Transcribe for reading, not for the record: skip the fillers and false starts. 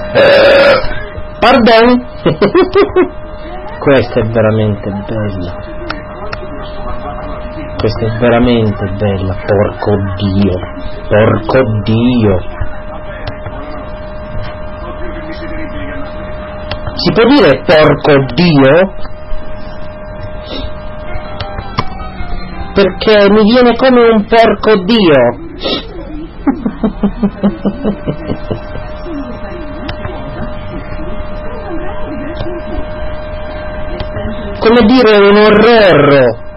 Pardon. Questa è veramente bella. Questa è veramente bella, porco Dio. Porco Dio. Si può dire porco Dio? Perché mi viene come un porco Dio. Come dire un orrore.